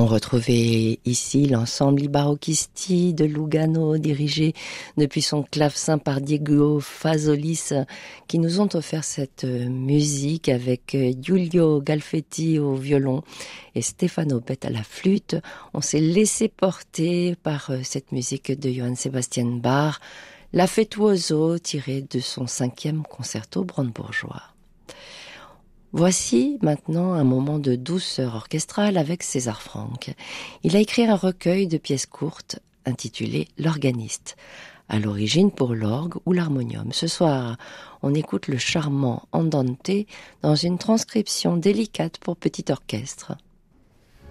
retrouvait ici l'ensemble I Barocchisti de Lugano, dirigé depuis son clavecin par Diego Fazolis, qui nous ont offert cette musique avec Giulio Galfetti au violon et Stefano Bett à la flûte. On s'est laissé porter par cette musique de Johann Sebastian Bach, l'Affettuoso, tiré de son 5e concerto brandebourgeois. Voici maintenant un moment de douceur orchestrale avec César Franck. Il a écrit un recueil de pièces courtes intitulé L'organiste, à l'origine pour l'orgue ou l'harmonium. Ce soir, on écoute le charmant Andante dans une transcription délicate pour petit orchestre.